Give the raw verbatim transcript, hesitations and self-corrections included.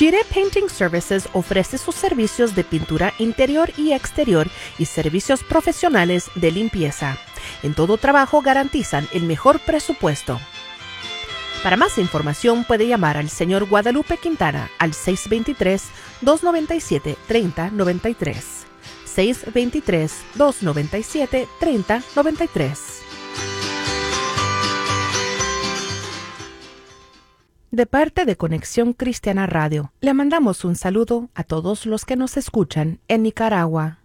Gire Painting Services ofrece sus servicios de pintura interior y exterior y servicios profesionales de limpieza. En todo trabajo garantizan el mejor presupuesto. Para más información puede llamar al señor Guadalupe Quintana al seis dos tres, dos nueve siete, tres cero nueve tres. seis dos tres, dos nueve siete, tres cero nueve tres. De parte de Conexión Cristiana Radio, le mandamos un saludo a todos los que nos escuchan en Nicaragua.